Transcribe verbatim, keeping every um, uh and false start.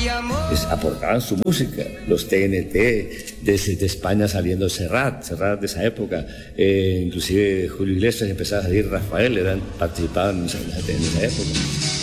pues, aportaban su música, los T N T, desde de España saliendo Serrat, Serrat de esa época, eh, inclusive Julio Iglesias empezaba a salir, Rafael, eran, participaban en esa, en esa época.